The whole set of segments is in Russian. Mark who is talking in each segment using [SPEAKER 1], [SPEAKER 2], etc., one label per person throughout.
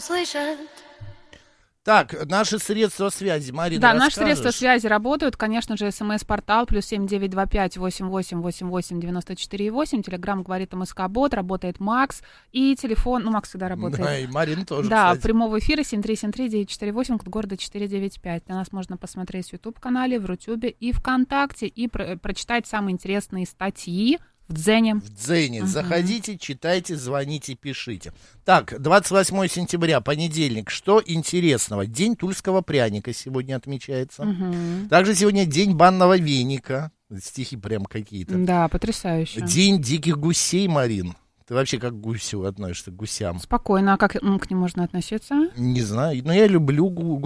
[SPEAKER 1] услышат.
[SPEAKER 2] Так, наши средства связи, Марина,
[SPEAKER 3] Да,
[SPEAKER 2] расскажешь?
[SPEAKER 3] наши средства связи работают. Конечно же, СМС-портал +7 925 88 88 94 8. Телеграм говорит МСК-бот, работает Макс. И телефон, ну, Макс всегда работает.
[SPEAKER 2] Да, и Марина тоже,
[SPEAKER 3] Да,
[SPEAKER 2] кстати.
[SPEAKER 3] прямого эфира 7373948, код города 495. На нас можно посмотреть в YouTube-канале, в Рутюбе и ВКонтакте. И прочитать самые интересные статьи в Дзене.
[SPEAKER 2] В Дзене. Заходите, читайте, звоните, пишите. Так, 28 сентября, понедельник. Что интересного? День тульского пряника сегодня отмечается. Также сегодня день банного веника. Стихи прям какие-то.
[SPEAKER 3] Да, потрясающе.
[SPEAKER 2] День диких гусей, Марин. Ты вообще как к гусю относишься, к гусям?
[SPEAKER 3] Спокойно. А как к ним можно относиться?
[SPEAKER 2] Не знаю. Но я люблю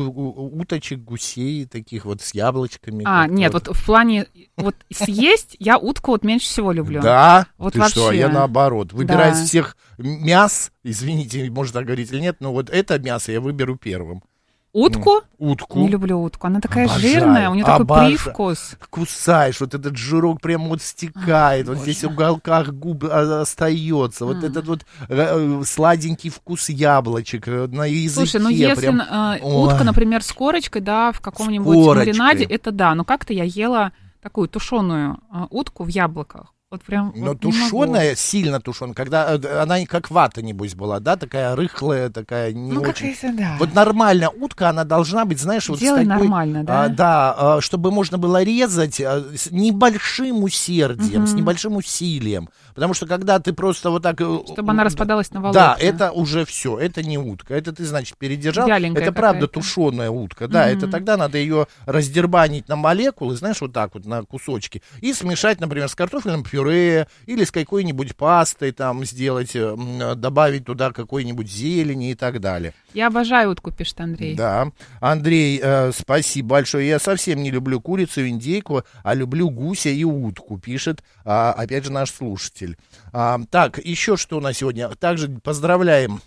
[SPEAKER 2] уточек, гусей, таких вот с яблочками.
[SPEAKER 3] Нет, вот в плане вот съесть я утку вот меньше всего люблю.
[SPEAKER 2] Да?
[SPEAKER 3] Вот
[SPEAKER 2] Ты
[SPEAKER 3] вообще.
[SPEAKER 2] что, я наоборот. Выбираю
[SPEAKER 3] Да.
[SPEAKER 2] из всех мяс, извините, можно так говорить или нет, но вот это мясо я выберу первым.
[SPEAKER 3] Утку?
[SPEAKER 2] Утку.
[SPEAKER 3] Не люблю утку. Она такая
[SPEAKER 2] Обожаю,
[SPEAKER 3] жирная, у нее такой
[SPEAKER 2] обожаю.
[SPEAKER 3] привкус.
[SPEAKER 2] Кусаешь, вот этот жирок прям вот стекает, вот здесь в уголках губ остается, вот этот вот сладенький вкус яблочек на языке.
[SPEAKER 3] Слушай, ну если
[SPEAKER 2] прям...
[SPEAKER 3] утка,
[SPEAKER 2] Ой.
[SPEAKER 3] например, с корочкой, да, в каком-нибудь
[SPEAKER 2] корочкой.
[SPEAKER 3] маринаде, это да. Но как-то я ела такую тушеную утку в яблоках. Вот прям
[SPEAKER 2] Но
[SPEAKER 3] вот не могу.
[SPEAKER 2] тушеная, сильно тушеная, когда она как вата, небось, была, да, такая рыхлая, такая не
[SPEAKER 3] Ну,
[SPEAKER 2] очень...
[SPEAKER 3] какая-то, да.
[SPEAKER 2] Вот нормальная утка, она должна быть, знаешь, вот
[SPEAKER 3] Делай
[SPEAKER 2] с такой...
[SPEAKER 3] нормально, да?
[SPEAKER 2] Да, чтобы можно было резать с небольшим усердием, с небольшим усилием. Потому что когда ты просто вот так...
[SPEAKER 3] Чтобы она распадалась на волокна.
[SPEAKER 2] Да, это уже все, это не утка. Это ты, значит, передержал.
[SPEAKER 3] Вяленькая
[SPEAKER 2] Это правда
[SPEAKER 3] какая-то.
[SPEAKER 2] тушеная утка. Да, это тогда надо ее раздербанить на молекулы, знаешь, вот так вот, на кусочки. И смешать, например, с картофельным пюре или с какой-нибудь пастой там сделать, добавить туда какой-нибудь зелени и так далее.
[SPEAKER 3] Я обожаю утку, пишет Андрей.
[SPEAKER 2] Да, Андрей, спасибо большое. Я совсем не люблю курицу, индейку, а люблю гуся и утку, пишет, опять же, наш слушатель. Так, еще что у нас сегодня? Также поздравляем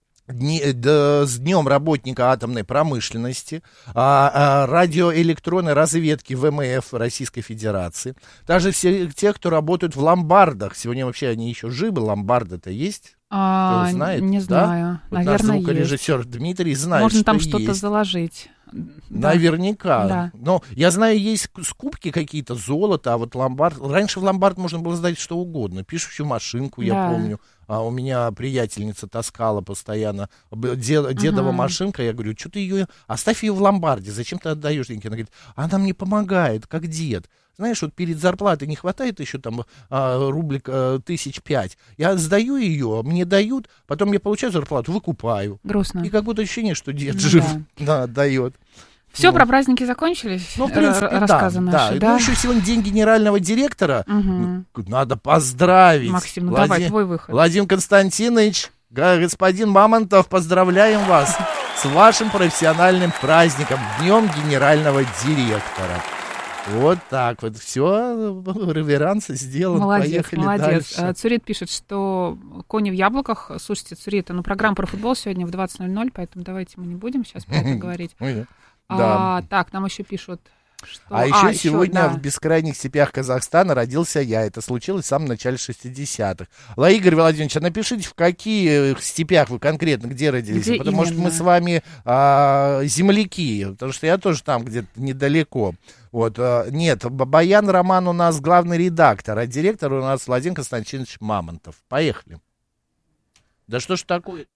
[SPEAKER 2] с Днем работника атомной промышленности, радиоэлектронной разведки ВМФ Российской Федерации. Также все те, кто работают в ломбардах. Сегодня вообще они еще живы, ломбарды-то есть? Кто знает?
[SPEAKER 3] Не
[SPEAKER 2] Да?
[SPEAKER 3] знаю.
[SPEAKER 2] Вот наш
[SPEAKER 3] Наверное, есть.
[SPEAKER 2] звукорежиссер Дмитрий знает,
[SPEAKER 3] Можно
[SPEAKER 2] что
[SPEAKER 3] там что-то
[SPEAKER 2] есть.
[SPEAKER 3] заложить. Да.
[SPEAKER 2] Наверняка.
[SPEAKER 3] Да.
[SPEAKER 2] Но я знаю, есть скупки какие-то, золото, а вот ломбард... Раньше в ломбард можно было сдать что угодно. Пишущую машинку, я
[SPEAKER 3] Да.
[SPEAKER 2] помню. У меня приятельница таскала постоянно. Дедова машинка, я говорю, что ты ее... Оставь ее в ломбарде, зачем ты отдаешь деньги? Она говорит, она мне помогает, как дед. Знаешь, вот перед зарплатой не хватает еще там рублик 1005. Я сдаю ее, мне дают, потом я получаю зарплату, выкупаю.
[SPEAKER 3] Грустно.
[SPEAKER 2] И как будто ощущение, что дед
[SPEAKER 3] Ну
[SPEAKER 2] жив,
[SPEAKER 3] да.
[SPEAKER 2] дает.
[SPEAKER 3] Все,
[SPEAKER 2] Ну.
[SPEAKER 3] про праздники закончились?
[SPEAKER 2] Ну, в принципе,
[SPEAKER 3] рассказы
[SPEAKER 2] да.
[SPEAKER 3] наши,
[SPEAKER 2] Да. Ну, еще сегодня день генерального директора. Надо поздравить.
[SPEAKER 3] Максим, ну давай, твой выход.
[SPEAKER 2] Владимир Константинович, господин Мамонтов, поздравляем вас с вашим профессиональным праздником, Днем генерального директора. Вот так вот. Все, реверанс сделан.
[SPEAKER 3] Молодец,
[SPEAKER 2] Поехали
[SPEAKER 3] молодец.
[SPEAKER 2] дальше.
[SPEAKER 3] Цурит пишет, что «Кони в яблоках». Слушайте, Цурит, программа про футбол сегодня в 20:00, поэтому давайте мы не будем сейчас про это говорить.
[SPEAKER 2] Да.
[SPEAKER 3] Так, нам еще пишут, что...
[SPEAKER 2] еще сегодня
[SPEAKER 3] да.
[SPEAKER 2] в бескрайних степях Казахстана родился я. Это случилось в самом начале 60-х. Игорь Владимирович, а напишите, в каких степях вы конкретно, где родились?
[SPEAKER 3] Где
[SPEAKER 2] Потому что
[SPEAKER 3] именно?
[SPEAKER 2] мы с вами земляки, потому что я тоже там где-то недалеко. Вот, нет, Баян Роман у нас главный редактор, а директор у нас Владимир Константинович Мамонтов. Поехали. Да что ж такое?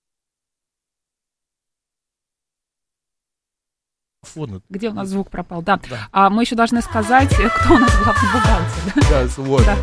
[SPEAKER 3] Где у нас звук пропал? Да. Мы еще должны сказать, кто у нас главный бухгалтер.
[SPEAKER 2] Да, вот.
[SPEAKER 3] Да.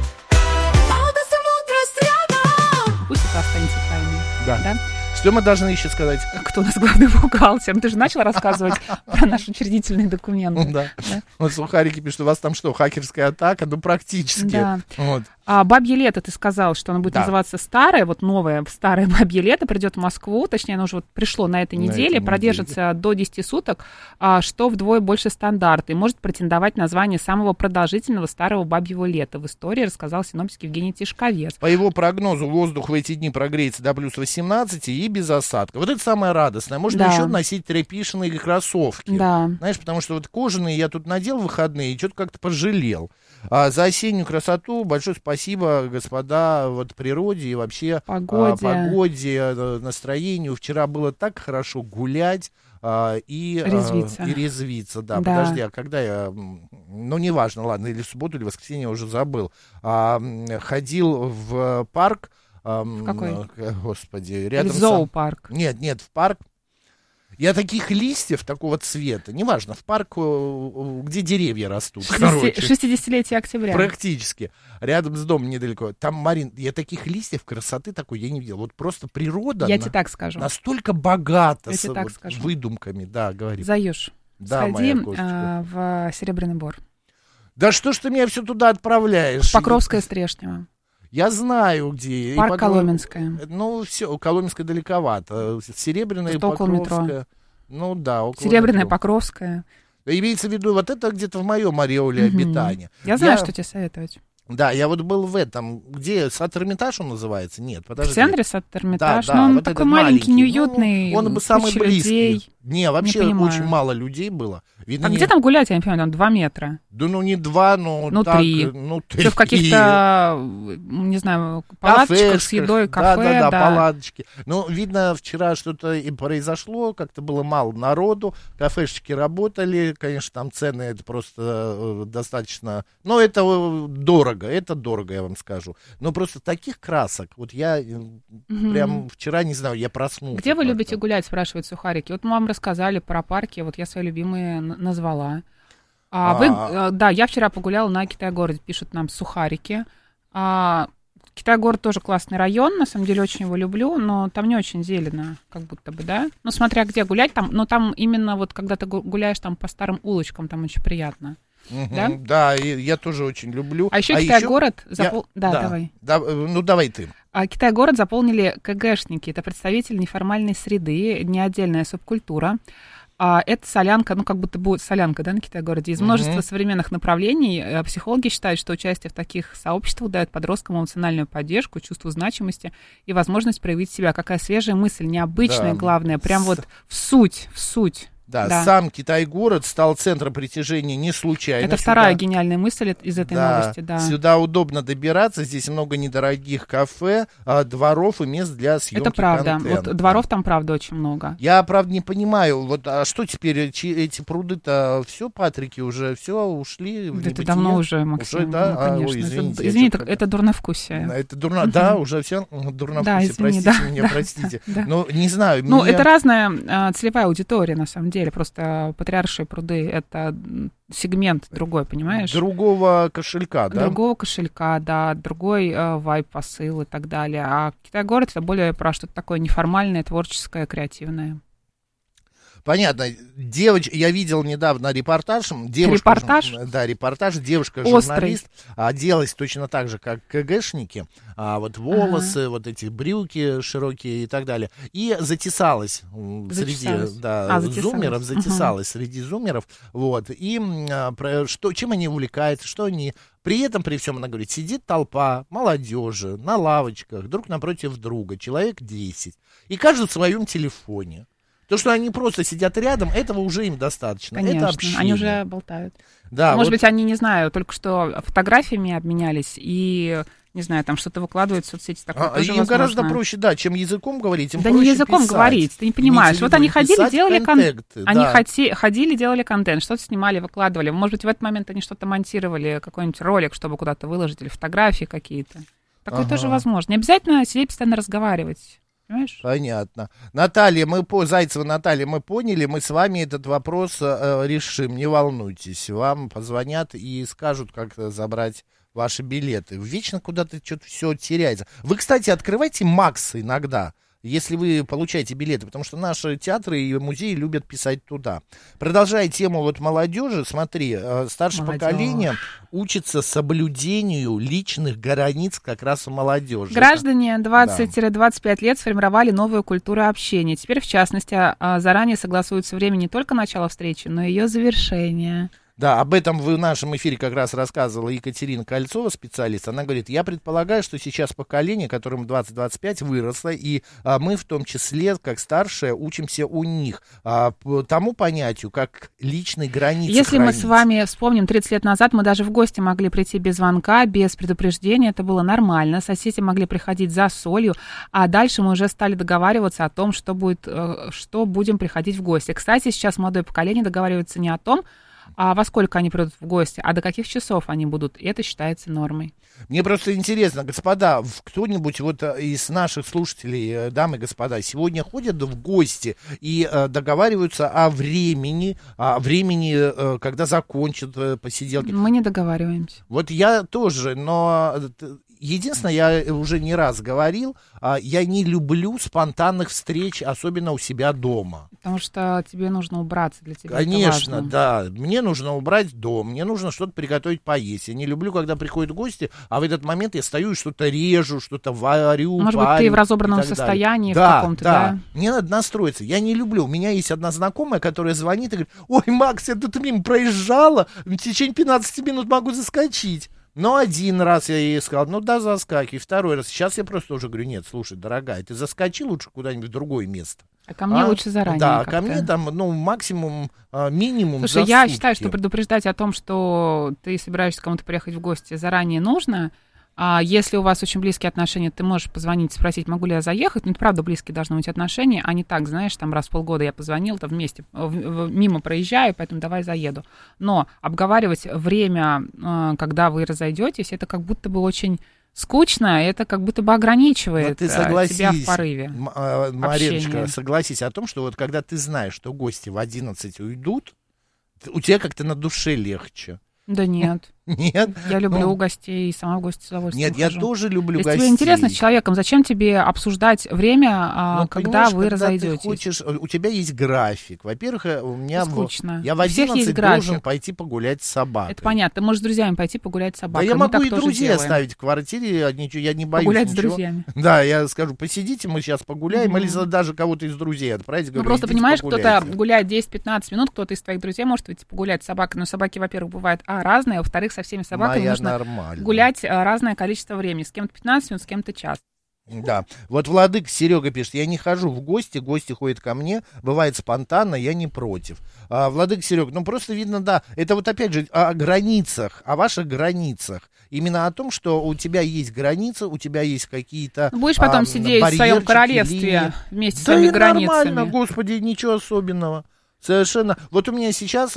[SPEAKER 3] Пусть это останется тайной.
[SPEAKER 2] Да. Что мы должны еще сказать?
[SPEAKER 3] Кто у нас главный бухгалтер? Ты же начал рассказывать про наш учредительный документ.
[SPEAKER 2] Да. Вот сухарики пишут, у вас там что, хакерская атака? Ну, практически.
[SPEAKER 3] Да.
[SPEAKER 2] Вот.
[SPEAKER 3] «Бабье лето», ты сказал, что оно будет называться «Старое», вот новое «Старое бабье лето», придет в Москву, точнее, оно уже вот пришло на этой неделе, продержится до 10 суток, что вдвое больше стандарта, и может претендовать на звание самого продолжительного старого бабьего лета в истории, рассказал синоптик Евгений Тишковец.
[SPEAKER 2] По его прогнозу, воздух в эти дни прогреется до плюс 18 и без осадка. Вот это самое радостное. Можно еще носить тряпишные кроссовки.
[SPEAKER 3] Да.
[SPEAKER 2] Знаешь, потому что вот кожаные я тут надел в выходные и что-то как-то пожалел. За осеннюю красоту большое спасибо, господа, вот природе и вообще погоде, настроению. Вчера было так хорошо гулять и резвиться. Да, подожди, а когда я... Ну, неважно, ладно, или в субботу, или в воскресенье, я уже забыл. Ходил в парк.
[SPEAKER 3] В какой?
[SPEAKER 2] Господи, рядом
[SPEAKER 3] с... Зоопарк.
[SPEAKER 2] Нет, в парк. Я таких листьев такого цвета, неважно, в парк, где деревья растут.
[SPEAKER 3] 60-летие октября.
[SPEAKER 2] Практически. Рядом с домом недалеко. Там, Марин, я таких листьев, красоты такой я не видел. Вот просто природа
[SPEAKER 3] тебе так скажу.
[SPEAKER 2] Настолько богата
[SPEAKER 3] с
[SPEAKER 2] выдумками. Да, говори.
[SPEAKER 3] Заюш, сходи в Серебряный Бор.
[SPEAKER 2] Да что ж ты меня все туда отправляешь?
[SPEAKER 3] Покровская, Стрешнева.
[SPEAKER 2] Я знаю, где.
[SPEAKER 3] Парк Коломенская.
[SPEAKER 2] Ну, все, Коломенская далековато. Серебряная и Покровская. Ну, да, около
[SPEAKER 3] Серебряная, метро. Покровская.
[SPEAKER 2] Имеется в виду, вот это где-то в моем ореоле обитания.
[SPEAKER 3] Я знаю, что тебе советовать.
[SPEAKER 2] Да, я вот был в этом, где Сад-Эрмитаж он называется? Нет, подожди.
[SPEAKER 3] В центре Сад-Эрмитаж,
[SPEAKER 2] да,
[SPEAKER 3] но он
[SPEAKER 2] вот
[SPEAKER 3] такой маленький, неуютный,
[SPEAKER 2] он бы самый близкий.
[SPEAKER 3] Людей.
[SPEAKER 2] Не, вообще очень мало людей было.
[SPEAKER 3] Видно, где там гулять, я не понимаю, там 2 метра?
[SPEAKER 2] Да ну не 2, но так,
[SPEAKER 3] 3.
[SPEAKER 2] Ну 3.
[SPEAKER 3] Все в каких-то, не знаю, палаточках с едой, кафе.
[SPEAKER 2] Да, палаточки. Ну, видно, вчера что-то и произошло, как-то было мало народу, кафешечки работали, конечно, там цены это просто достаточно, но это дорого, я вам скажу. Но просто таких красок, вот я прям вчера, не знаю, я проснулся.
[SPEAKER 3] Где вы любите гулять, спрашивают сухарики? Вот мы вам рассказали про парки, вот я свои любимые назвала. Да, я вчера погуляла на Китай-городе, пишут нам сухарики. Китай-город тоже классный район, на самом деле очень его люблю, но там не очень зелено, как будто бы, да? Ну, смотря где гулять, там, но там именно вот, когда ты гуляешь там по старым улочкам, там очень приятно. Да?
[SPEAKER 2] Да, я тоже очень люблю.
[SPEAKER 3] А еще Китай-город... давай.
[SPEAKER 2] Ну, давай ты.
[SPEAKER 3] Китай-город заполнили КГшники, это представители неформальной среды, не отдельная субкультура. Это солянка, ну, как будто будет солянка, да, на Китай-городе. Из множества современных направлений психологи считают, что участие в таких сообществах дает подросткам эмоциональную поддержку, чувство значимости и возможность проявить себя. Какая свежая мысль, необычная, главное, прям вот в суть.
[SPEAKER 2] Да, сам Китай-город стал центром притяжения не случайно.
[SPEAKER 3] Это вторая гениальная мысль из этой новости, да.
[SPEAKER 2] Сюда удобно добираться, здесь много недорогих кафе, дворов и мест для съемки контента.
[SPEAKER 3] Это правда, вот дворов там, правда, очень много.
[SPEAKER 2] Я, правда, не понимаю, вот, а что теперь, эти пруды-то все, Патрики, уже все ушли в небытие?
[SPEAKER 3] Это давно уже, Максим,
[SPEAKER 2] уже, да?
[SPEAKER 3] Конечно. Извини, это дурновкусие.
[SPEAKER 2] Да, уже все дурновкусие, простите. Ну, не знаю.
[SPEAKER 3] Ну, это разная целевая аудитория, на самом деле. Просто Патриаршие пруды — это сегмент другой, понимаешь?
[SPEAKER 2] Другого кошелька, да?
[SPEAKER 3] Другого кошелька, да, другой вайб, посыл и так далее. А Китай-город — это более про что-то такое неформальное, творческое, креативное.
[SPEAKER 2] Понятно. Я видел недавно репортаж. Репортаж. Девушка-журналист оделась точно так же, как КГшники. Вот волосы, вот эти брюки широкие и так далее. И затесалась среди зумеров. Среди зумеров. Вот. И чем они увлекаются, что они... При этом, при всем, она говорит, сидит толпа молодежи на лавочках друг напротив друга, человек 10. И каждый в своем телефоне. То, что они просто сидят рядом, этого уже им достаточно.
[SPEAKER 3] Конечно,
[SPEAKER 2] это общение.
[SPEAKER 3] Они уже болтают.
[SPEAKER 2] Да,
[SPEAKER 3] может быть, они, не знаю, только что фотографиями обменялись и, не знаю, там что-то выкладывают в соцсети. Такое
[SPEAKER 2] им гораздо проще, да, чем языком говорить, им
[SPEAKER 3] да
[SPEAKER 2] проще
[SPEAKER 3] не языком
[SPEAKER 2] писать.
[SPEAKER 3] Говорить, ты не понимаешь. Вот они ходили, делали контент. Они
[SPEAKER 2] да.
[SPEAKER 3] ходили, делали контент, что-то снимали, выкладывали. Может быть, в этот момент они что-то монтировали, какой-нибудь ролик, чтобы куда-то выложить, или фотографии какие-то. Такое тоже возможно. Не обязательно сидеть, постоянно разговаривать. Понимаешь?
[SPEAKER 2] Понятно. Зайцева Наталья, мы поняли, мы с вами этот вопрос решим, не волнуйтесь. Вам позвонят и скажут, как забрать ваши билеты. Вечно куда-то что-то все теряется. Вы, кстати, открывайте Макс иногда, если вы получаете билеты, потому что наши театры и музеи любят писать туда. Продолжая тему вот молодежи, смотри, старшее поколение учится соблюдению личных границ как раз у молодежи.
[SPEAKER 3] Граждане 20-25 лет сформировали новую культуру общения. Теперь, в частности, заранее согласуются время не только начала встречи, но и ее завершения.
[SPEAKER 2] Да, об этом в нашем эфире как раз рассказывала Екатерина Кольцова, специалист. Она говорит, я предполагаю, что сейчас поколение, которому 20-25, выросло, и мы в том числе, как старшие, учимся у них по тому понятию, как личные границы
[SPEAKER 3] Если
[SPEAKER 2] хранить.
[SPEAKER 3] мы с вами вспомним, 30 лет назад мы даже в гости могли прийти без звонка, без предупреждения, это было нормально, соседи могли приходить за солью, а дальше мы уже стали договариваться о том, что будем приходить в гости. Кстати, сейчас молодое поколение договаривается не о том, во сколько они придут в гости, а до каких часов они будут. И это считается нормой.
[SPEAKER 2] Мне просто интересно, господа, кто-нибудь вот из наших слушателей, дамы и господа, сегодня ходят в гости и договариваются о времени, когда закончат посиделки?
[SPEAKER 3] Мы не договариваемся.
[SPEAKER 2] Вот я тоже, но... Единственное, я уже не раз говорил, я не люблю спонтанных встреч, особенно у себя дома.
[SPEAKER 3] Потому что тебе нужно убраться, для тебя
[SPEAKER 2] Конечно,
[SPEAKER 3] это важно.
[SPEAKER 2] да. Мне нужно убрать дом, мне нужно что-то приготовить поесть. Я не люблю, когда приходят гости, а в этот момент я стою и что-то режу, что-то варю,
[SPEAKER 3] Может быть, ты в разобранном состоянии, в каком-то, да?
[SPEAKER 2] Мне надо настроиться. Я не люблю. У меня есть одна знакомая, которая звонит и говорит, ой, Макс, я тут мимо проезжала, в течение 15 минут могу заскочить. Но один раз я ей сказал, ну да, заскакивай. Второй раз. Сейчас я просто уже говорю, нет, слушай, дорогая, ты заскочи лучше куда-нибудь в другое место.
[SPEAKER 3] А ко мне лучше заранее.
[SPEAKER 2] Да,
[SPEAKER 3] как-то.
[SPEAKER 2] ко мне там, максимум, минимум.
[SPEAKER 3] Слушай,
[SPEAKER 2] за
[SPEAKER 3] я
[SPEAKER 2] сутки.
[SPEAKER 3] считаю, что предупреждать о том, что ты собираешься кому-то приехать в гости, заранее нужно. А если у вас очень близкие отношения, ты можешь позвонить, спросить, могу ли я заехать. Ну, это правда, близкие должны быть отношения, а не так, знаешь, там раз в полгода я позвонил, там вместе, мимо проезжаю, поэтому давай заеду. Но обговаривать время, когда вы разойдетесь, это как будто бы очень скучно, это как будто бы ограничивает тебя в порыве.
[SPEAKER 2] Мариночка, согласись о том, что вот когда ты знаешь, что гости в 11 уйдут, у тебя как-то на душе легче.
[SPEAKER 3] Да нет.
[SPEAKER 2] Нет?
[SPEAKER 3] Я люблю гостей и сама в гости с удовольствием
[SPEAKER 2] Нет,
[SPEAKER 3] хожу.
[SPEAKER 2] я тоже люблю
[SPEAKER 3] Если
[SPEAKER 2] гостей.
[SPEAKER 3] тебе интересно с человеком, зачем тебе обсуждать время, когда вы разойдетесь?
[SPEAKER 2] У тебя есть график. Во-первых, у меня
[SPEAKER 3] скучно.
[SPEAKER 2] Я в 11 должен пойти погулять с собакой.
[SPEAKER 3] Это понятно. Ты можешь с друзьями пойти погулять с собакой.
[SPEAKER 2] Да я могу и друзей оставить в квартире, я не боюсь
[SPEAKER 3] погулять
[SPEAKER 2] ничего.
[SPEAKER 3] с друзьями.
[SPEAKER 2] Да, я скажу, посидите, мы сейчас погуляем, или даже кого-то из друзей отправить.
[SPEAKER 3] Ну, просто понимаешь, кто-то гуляет 10-15 минут, кто-то из твоих друзей может выйти погулять с собакой, но собаки, во-первых, бывают разные, а во-вторых, со всеми собаками нужно гулять разное количество времени. С кем-то 15 минут, с кем-то час.
[SPEAKER 2] Да, вот Владык Серега пишет, я не хожу в гости ходят ко мне, бывает спонтанно, я не против. Владык Серега, ну просто видно, да, это вот опять же о границах, о ваших границах. Именно о том, что у тебя есть границы, у тебя есть какие-то
[SPEAKER 3] будешь потом сидеть в своем королевстве вместе с своими границами. Да
[SPEAKER 2] нормально, господи, ничего особенного. Совершенно. Вот у меня сейчас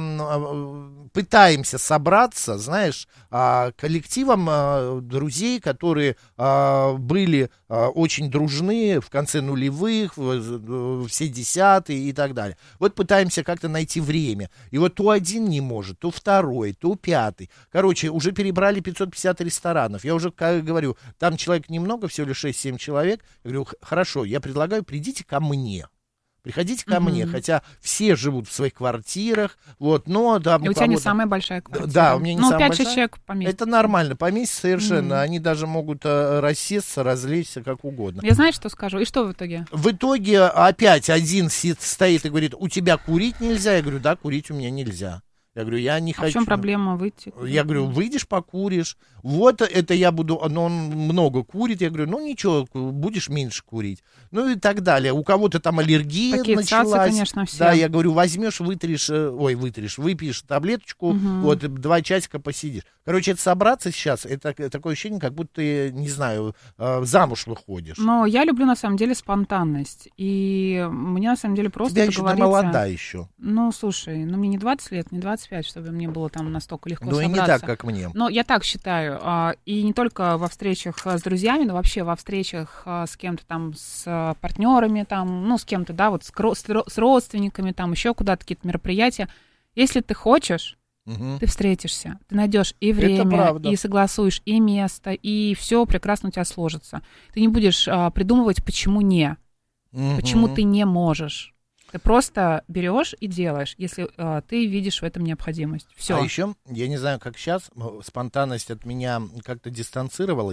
[SPEAKER 2] пытаемся собраться, знаешь, коллективом друзей, которые были очень дружны в конце нулевых, все десятые и так далее. Вот пытаемся как-то найти время. И вот то один не может, то второй, то пятый. Короче, уже перебрали 550 ресторанов. Я уже говорю, там человек немного, всего лишь 6-7 человек. Я говорю, хорошо, я предлагаю, придите ко мне. Приходите ко мне, хотя все живут в своих квартирах, вот, но там...
[SPEAKER 3] И у тебя не самая большая квартира.
[SPEAKER 2] Да, у меня не самая большая.
[SPEAKER 3] 5-6 человек поместится.
[SPEAKER 2] Это нормально, поместится совершенно. Они даже могут рассесться, развлечься, как угодно.
[SPEAKER 3] Я знаю, что скажу. И что в итоге?
[SPEAKER 2] В итоге опять один стоит и говорит, у тебя курить нельзя? Я говорю, да, курить у меня нельзя. Я говорю, я не хочу.
[SPEAKER 3] В чем проблема выйти?
[SPEAKER 2] Я говорю, выйдешь, покуришь. Вот это я буду, но он много курит. Я говорю, ну ничего, будешь меньше курить. Ну и так далее. У кого-то там аллергия
[SPEAKER 3] такие
[SPEAKER 2] началась.
[SPEAKER 3] Конечно, все.
[SPEAKER 2] Да, я говорю, возьмешь, выпьешь таблеточку, вот 2 часика посидишь. Короче, это собраться сейчас, это такое ощущение, как будто ты, не знаю, замуж выходишь.
[SPEAKER 3] Но я люблю, на самом деле, спонтанность. И мне, на самом деле, просто
[SPEAKER 2] тебя еще молода еще.
[SPEAKER 3] Ну, слушай, мне не 20 лет, не 25, чтобы мне было там настолько легко собраться.
[SPEAKER 2] Ну и не так, как мне.
[SPEAKER 3] Но я так считаю. И не только во встречах с друзьями, но вообще во встречах с кем-то там, с партнерами, там, ну, с кем-то, да, вот с родственниками, там, еще куда-то какие-то мероприятия. Если ты хочешь, ты встретишься, ты найдешь и время, и согласуешь, и место, и все прекрасно у тебя сложится. Ты не будешь придумывать, почему не, почему ты не можешь. Ты просто берешь и делаешь, если ты видишь в этом необходимость. Все.
[SPEAKER 2] А еще, я не знаю, как сейчас, спонтанность от меня как-то дистанцировалась.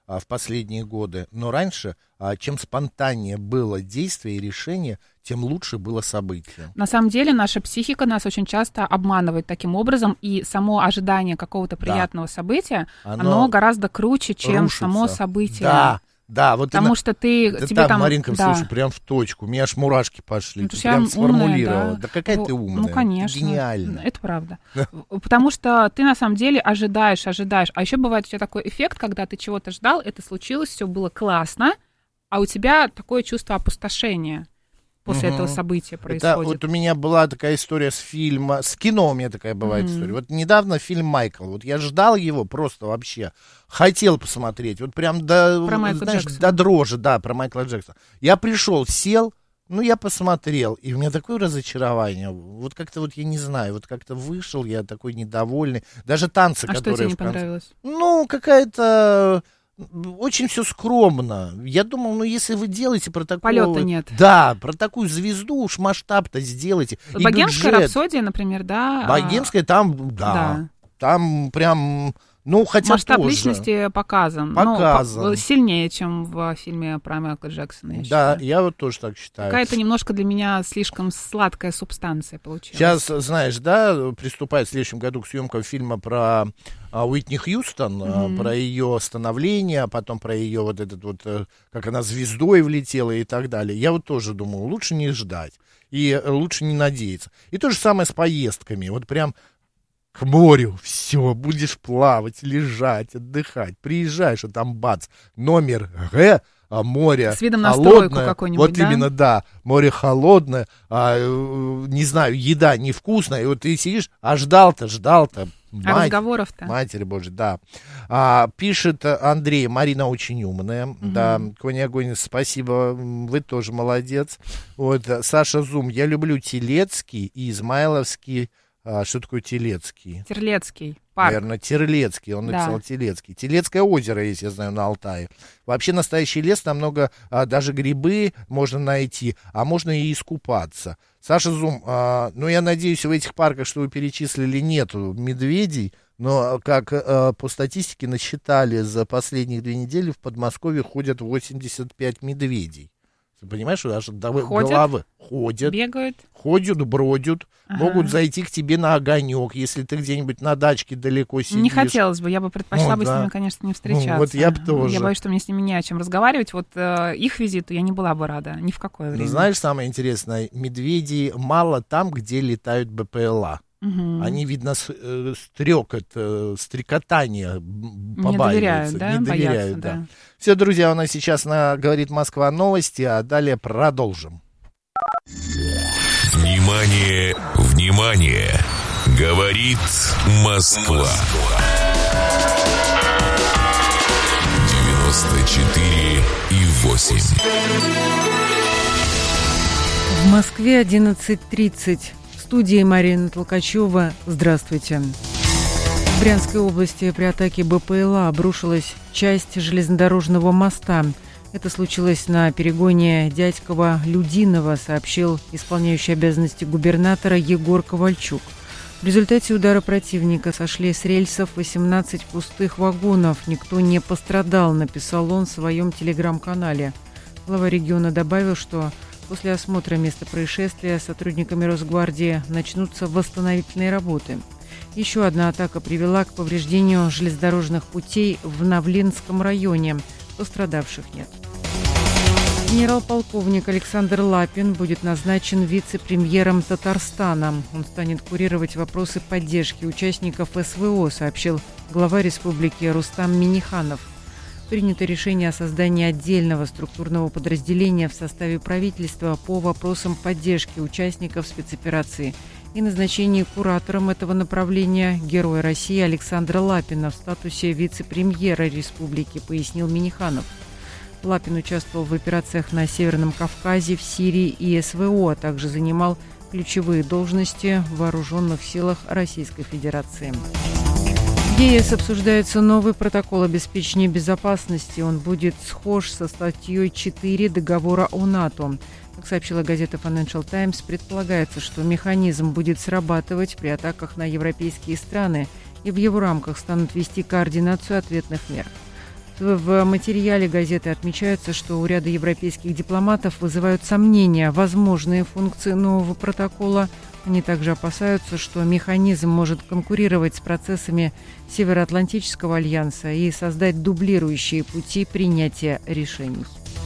[SPEAKER 2] в последние годы, но раньше, чем спонтаннее было действие и решение, тем лучше было событие.
[SPEAKER 3] На самом деле наша психика нас очень часто обманывает таким образом, и само ожидание какого-то приятного события, оно гораздо круче, чем само событие.
[SPEAKER 2] Да, вот
[SPEAKER 3] потому что тебе там...
[SPEAKER 2] Маринка, слушай, прям в точку. У меня аж мурашки пошли. Ты прям сформулировала. Да какая ты умная.
[SPEAKER 3] Ну, конечно.
[SPEAKER 2] Гениально.
[SPEAKER 3] Это правда. Потому что ты на самом деле ожидаешь. А еще бывает у тебя такой эффект, когда ты чего-то ждал, это случилось, все было классно, а у тебя такое чувство опустошения после этого события происходит.
[SPEAKER 2] Это вот у меня была такая история с кино у меня такая бывает история. Вот недавно фильм «Майкл», вот я ждал его просто вообще, хотел посмотреть, вот прям до дрожи, про Майкла Джексона. Я пришел, сел, я посмотрел, и у меня такое разочарование, вот как-то вот я не знаю, вот как-то вышел я такой недовольный, даже танцы, которые...
[SPEAKER 3] что тебе не понравилось?
[SPEAKER 2] Какая-то... Очень все скромно. Я думал, если вы делаете про такого...
[SPEAKER 3] Полета нет.
[SPEAKER 2] Да, про такую звезду уж масштаб-то сделайте.
[SPEAKER 3] Богемская рапсодия, например, да?
[SPEAKER 2] Богемская там, там прям... хотя
[SPEAKER 3] масштаб
[SPEAKER 2] тоже.
[SPEAKER 3] Личности показан. Сильнее, чем в фильме про Майкла Джексона, я считаю.
[SPEAKER 2] Я вот тоже так считаю.
[SPEAKER 3] Какая-то немножко для меня слишком сладкая субстанция получилась.
[SPEAKER 2] Сейчас, знаешь, приступает в следующем году к съемкам фильма про Уитни Хьюстон, про ее становление, а потом про ее вот этот вот, как она звездой влетела и так далее. Я вот тоже думаю, лучше не ждать и лучше не надеяться. И то же самое с поездками. Вот прям к морю, все, будешь плавать, лежать, отдыхать. Приезжаешь, а там бац, номер море
[SPEAKER 3] с видом на
[SPEAKER 2] холодное,
[SPEAKER 3] стройку какой-нибудь,
[SPEAKER 2] вот именно, море холодное, не знаю, еда невкусная, и вот ты сидишь, ждал-то,
[SPEAKER 3] разговоров-то?
[SPEAKER 2] Матерь Божья, да. Пишет Андрей, Марина очень умная, да, Коня Огонь, спасибо, вы тоже молодец. Вот, Саша Зум, я люблю Телецкий и Измайловский. Что такое Телецкий?
[SPEAKER 3] Терлецкий парк.
[SPEAKER 2] Наверное, Терлецкий, он написал Телецкий. Телецкое озеро, если я знаю, на Алтае. Вообще настоящий лес, там много, даже грибы можно найти, а можно и искупаться. Саша Зум, я надеюсь, в этих парках, что вы перечислили, нету медведей, но, как по статистике насчитали, за последние 2 недели в Подмосковье ходят 85 медведей. Ты понимаешь, что аж до головы ходят,
[SPEAKER 3] бегают,
[SPEAKER 2] бродят, могут зайти к тебе на огонек, если ты где-нибудь на дачке далеко сидишь.
[SPEAKER 3] Не хотелось бы, я бы предпочла бы с ними, конечно, не встречаться.
[SPEAKER 2] Вот я бы тоже.
[SPEAKER 3] Я боюсь, что мне с ними не о чем разговаривать. Вот их визиту я не была бы рада ни в какое время.
[SPEAKER 2] Знаешь, самое интересное, медведей мало там, где летают БПЛА. Они, видно, стрекотание побаиваются.
[SPEAKER 3] Не доверяют, да?
[SPEAKER 2] Все, друзья, у нас сейчас говорит Москва новости, а далее продолжим.
[SPEAKER 1] Внимание, внимание! Говорит Москва. 94,8.
[SPEAKER 4] В Москве 11:30. В студии Марина Толкачева. Здравствуйте. В Брянской области при атаке БПЛА обрушилась часть железнодорожного моста. Это случилось на перегоне Дядьково-Людиново, сообщил исполняющий обязанности губернатора Егор Ковальчук. В результате удара противника сошли с рельсов 18 пустых вагонов. Никто не пострадал, написал он в своем телеграм-канале. Глава региона добавил, что после осмотра места происшествия сотрудниками Росгвардии начнутся восстановительные работы. Еще одна атака привела к повреждению железнодорожных путей в Навленском районе. Пострадавших нет. Генерал-полковник Александр Лапин будет назначен вице-премьером Татарстана. Он станет курировать вопросы поддержки участников СВО, сообщил глава республики Рустам Минниханов. Принято решение о создании отдельного структурного подразделения в составе правительства по вопросам поддержки участников спецоперации и назначении куратором этого направления Героя России Александра Лапина в статусе вице-премьера республики, пояснил Минниханов. Лапин участвовал в операциях на Северном Кавказе, в Сирии и СВО, а также занимал ключевые должности в вооруженных силах Российской Федерации. В ЕС обсуждается новый протокол обеспечения безопасности. Он будет схож со статьей 4 договора о НАТО. Как сообщила газета Financial Times, предполагается, что механизм будет срабатывать при атаках на европейские страны, и в его рамках станут вести координацию ответных мер. В материале газеты отмечается, что у ряда европейских дипломатов вызывают сомнения возможные функции нового протокола. Они также опасаются, что механизм может конкурировать с процессами Североатлантического альянса и создать дублирующие пути принятия решений.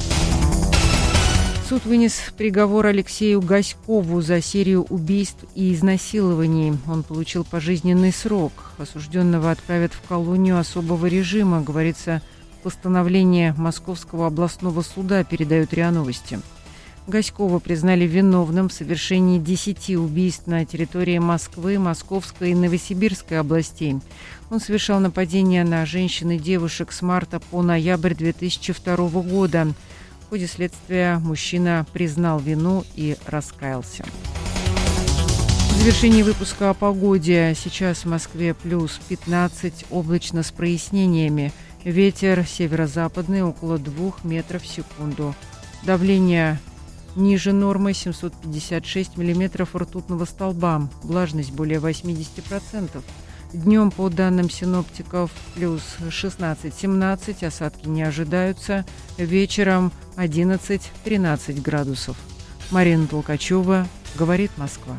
[SPEAKER 4] Суд вынес приговор Алексею Гаськову за серию убийств и изнасилований. Он получил пожизненный срок. Осужденного отправят в колонию особого режима, говорится в постановлении Московского областного суда, передают РИА Новости. Гаськова признали виновным в совершении 10 убийств на территории Москвы, Московской и Новосибирской областей. Он совершал нападения на женщин и девушек с марта по ноябрь 2002 года. В ходе следствия мужчина признал вину и раскаялся. В завершении выпуска о погоде. Сейчас в Москве плюс 15, облачно с прояснениями. Ветер северо-западный около 2 метров в секунду. Давление ниже нормы 756 миллиметров ртутного столба. Влажность более 80%. Днем, по данным синоптиков, плюс 16-17, осадки не ожидаются. Вечером 11-13 градусов. Марина Толкачева, говорит Москва.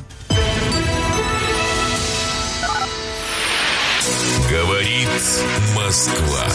[SPEAKER 1] Говорит Москва.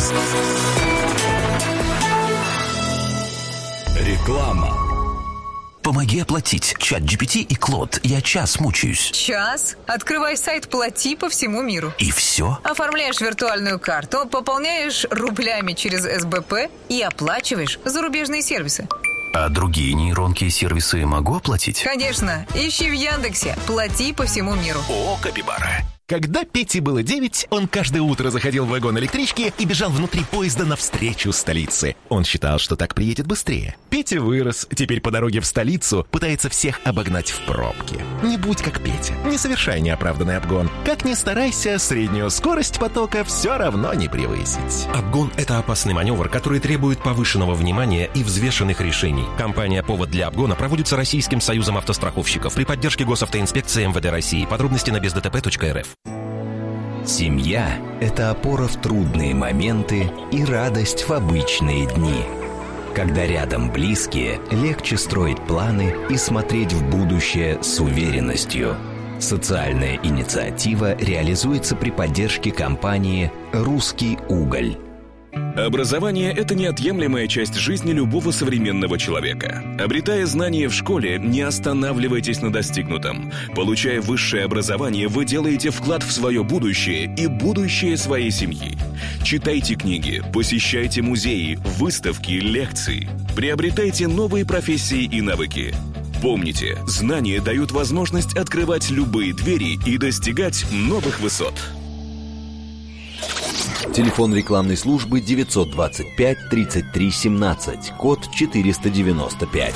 [SPEAKER 5] Реклама. Помоги оплатить. ChatGPT и Клод. Я час мучаюсь.
[SPEAKER 6] Час? Открывай сайт «Плати» по всему миру.
[SPEAKER 5] И все?
[SPEAKER 6] Оформляешь виртуальную карту, пополняешь рублями через СБП и оплачиваешь зарубежные сервисы.
[SPEAKER 5] А другие нейронки и сервисы могу оплатить?
[SPEAKER 6] Конечно. Ищи в Яндексе «Плати» по всему миру.
[SPEAKER 5] О, Капибара.
[SPEAKER 7] Когда Пете было 9, он каждое утро заходил в вагон электрички и бежал внутри поезда навстречу столице. Он считал, что так приедет быстрее. Петя вырос, теперь по дороге в столицу пытается всех обогнать в пробке. Не будь как Петя, не совершай неоправданный обгон. Как ни старайся, среднюю скорость потока все равно не превысить.
[SPEAKER 8] Обгон – это опасный маневр, который требует повышенного внимания и взвешенных решений. Компания «Повод для обгона» проводится Российским союзом автостраховщиков при поддержке Госавтоинспекции МВД России. Подробности на бездтп.рф.
[SPEAKER 5] Семья – это опора в трудные моменты и радость в обычные дни. Когда рядом близкие, легче строить планы и смотреть в будущее с уверенностью. Социальная инициатива реализуется при поддержке компании «Русский уголь».
[SPEAKER 9] Образование – это неотъемлемая часть жизни любого современного человека. Обретая знания в школе, не останавливайтесь на достигнутом. Получая высшее образование, вы делаете вклад в свое будущее и будущее своей семьи. Читайте книги, посещайте музеи, выставки, лекции. Приобретайте новые профессии и навыки. Помните, знания дают возможность открывать любые двери и достигать новых высот.
[SPEAKER 10] Телефон рекламной службы 925 33 17, код 495.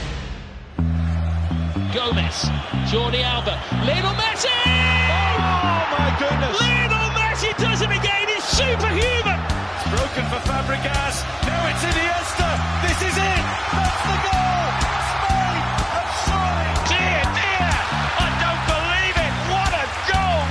[SPEAKER 11] Gomez, Jordi Alba, Lionel Messi! Oh my goodness! Lionel Messi does it again, he's superhuman! It's broken for Fabregas, now it's Iniesta, this is it, that's the goal!